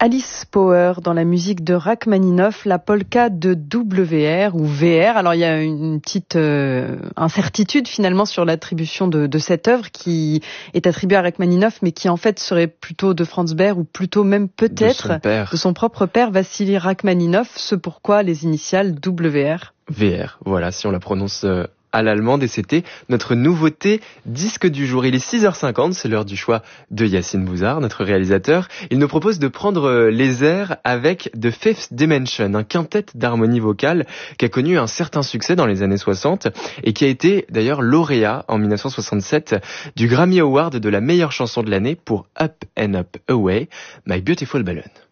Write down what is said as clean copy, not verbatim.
Alice Power dans la musique de Rachmaninoff, la polka de WR ou VR. Alors il y a une petite incertitude finalement sur l'attribution de cette œuvre qui est attribuée à Rachmaninoff, mais qui en fait serait plutôt de Franz Baer ou plutôt même peut-être de son propre père Vassili Rachmaninoff, ce pourquoi les initiales WR. VR, voilà, si on la prononce à l'allemande, et c'était notre nouveauté disque du jour. Il est 6h50, c'est l'heure du choix de Yacine Bouzard, notre réalisateur. Il nous propose de prendre les airs avec The Fifth Dimension, un quintet d'harmonie vocale qui a connu un certain succès dans les années 60 et qui a été d'ailleurs lauréat en 1967 du Grammy Award de la meilleure chanson de l'année pour Up and Up Away, My Beautiful Balloon.